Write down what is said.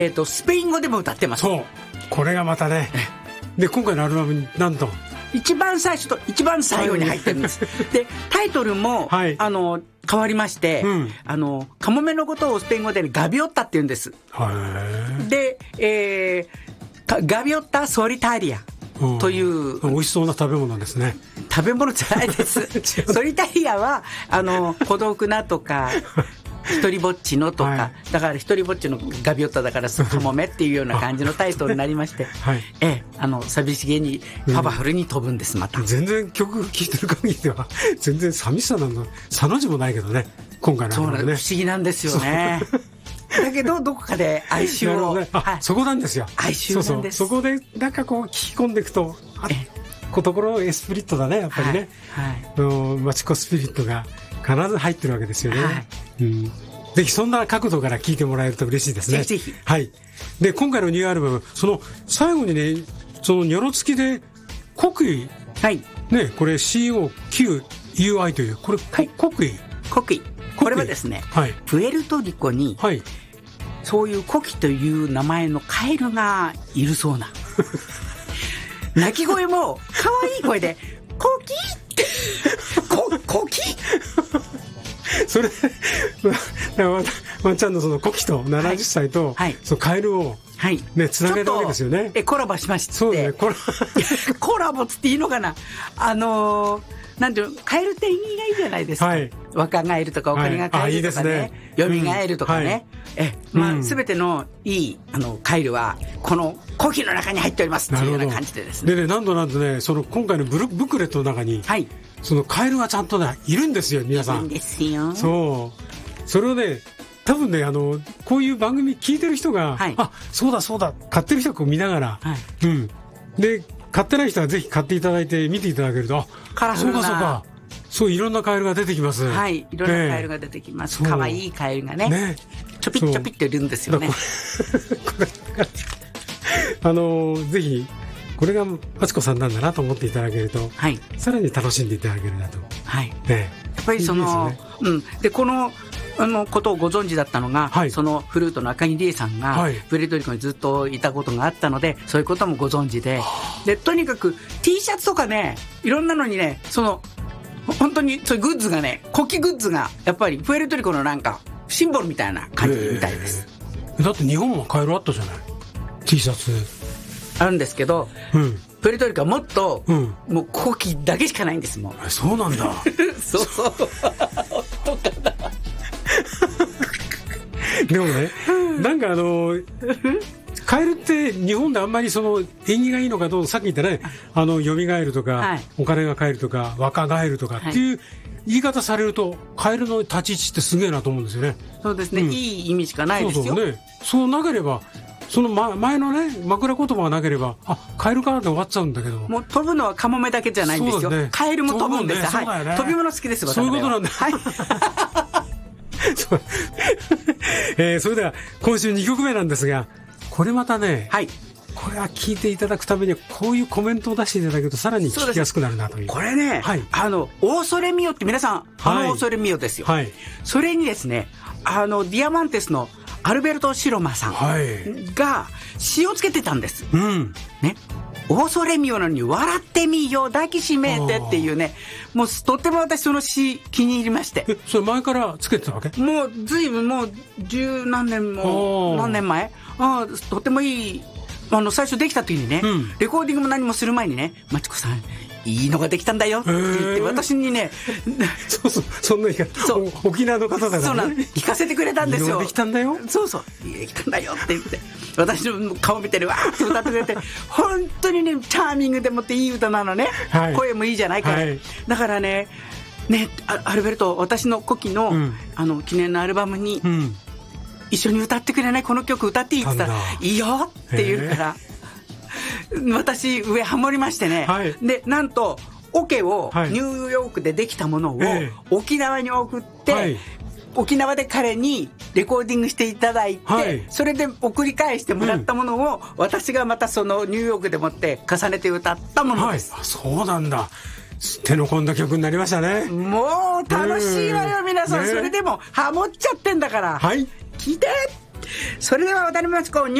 スペイン語でも歌ってます。 そう、これがまたね。で今回のアルバムになんと一番最初と一番最後に入ってるんですでタイトルも、 はい、 変わりまして、カモメのことをスペイン語でガビオッタって言うんです。で、ガビオッタソリタリアという美味しそうな食べ物ですね。 食べ物じゃないですソリタリアは孤独なとか一人ぼっちのとか、はい、だから一人ぼっちのガビオッタだからカモメっていうような感じのタイトルになりまして、はい、寂しげにパワフルに飛ぶんです。また全然曲聴いてる限りでは全然寂しさなんださの字もないけどね、今回のそうなんです。不思議なんですよねだけどどこかで哀愁を、 ね、はい、そこなんですよ。 哀愁なんです。 そこでなんかこう聞き込んでいくとところエスピリットだね、やっぱりね、はいはい、マチコスピリットが必ず入ってるわけですよね、はい、ぜひそんな角度から聞いてもらえると嬉しいですね。 ぜひ、 はい、で今回のニューアルバム、その最後にね、そのニョロ付きで国威、 はいね、これ COQUI というこれ、はい、国威これはですね、はい、プエルトリコに、はい、そういうコキという名前のカエルがいるそうな鳴き声も可愛い声でコキってコキそれワンちゃんのそのコキと70歳と、はい、そのカエルをね、つなげたわけですよね。 コラボしまして、 そうね、 コラボつっていいのかな、なんていうカエルって意味がいいじゃないですか、はい、若返るとかお金が返るとかね、蘇るとかね、全てのいいカエルはこのコキの中に入っておりますっていうような感じでですね。 でね、なんとね、その今回のブックレットの中に、はい、そのカエルがちゃんとねいるんですよ、皆さん。 いるんですよ。 それをね、多分ね、こういう番組聞いてる人が、はい、あ、そうだ買ってる人を見ながら、はい、で買ってない人はぜひ買っていただいて見ていただけると、 カラフルな、 そういろんなカエルが出てきます。 はい、いろんなカエルが出てきます。可愛いカエルがね、ちょぴっちょぴっているんですよね。 ぜひこれがマチコさんなんだなと思っていただけると、はい、さらに楽しんでいただけるなと。 はい、やっぱりその、でこのことをご存知だったのが、はい、そのフルートの赤木理恵さんがプエルトリコにずっといたことがあったので、そういうこともご存知で、とにかく T シャツとかね、いろんなのにね、本当にそういうグッズがね、国旗グッズがやっぱりプエルトリコのなんかシンボルみたいな感じみたいです。 だって日本もカエルあったじゃない、 T シャツあるんですけど、プエルトリコはもっと、もう国旗だけしかないんですもん。 そうなんだそう本当かなでもね、なんかカエルって日本であんまりその縁起がいいのかどうか、さっき言ったね、蘇るとか、はい、お金が返るとか若返るとかっていう言い方されると、カエルの立ち位置ってすげえなと思うんですよね。 そうですね、いい意味しかないですよ。 そうなければ、その前のね枕言葉がなければ、カエルかで終わっちゃうんだけど、 もう飛ぶのはカモメだけじゃないんですよ、カエルも飛ぶんです。飛び物好きです。 そういうことなんだ。はいそれでは今週2曲目なんですが、これまたね、はい、これは聞いていただくためにはこういうコメントを出していただけるとさらに聞きやすくなるなという。 これね、はい、オーソレミオって皆さん、オーソレミオですよ、はい、それにですね、ディアマンテスのアルベルト・シロマさんが詩をつけてたんです、ね、オーソレミオなのに笑ってみよ抱きしめてっていうね、もうとっても私その詩気に入りまして。 それ前からつけてたわけ？ もう随分もう十何年も何年前、とってもいい、最初できた時にね、レコーディングも何もする前にね、マチコさんいいのができたんだよって言って私にねそんな言い方、沖縄の方だからね、 聞かせてくれたんですよ。いいのができたんだよ、 できたんだよって言って私の顔見てるわーって歌ってくれて本当にねチャーミングでもっていい歌なのね、はい、声もいいじゃないか、はい、だからねアルベルト、私の古希の、記念のアルバムに、一緒に歌ってくれない、この曲歌っていいって言ったらいいよって言うから私上ハモりましてね、はい、でなんとオケをニューヨークでできたものを沖縄に送って、沖縄で彼にレコーディングしていただいて、それで送り返してもらったものを、私がまたそのニューヨークでもって重ねて歌ったものです、 そうなんだ。手の込んだ曲になりましたね。 もう楽しいわよ皆さん、それでもハモっちゃってんだから、聞いてそれでは渡辺真知子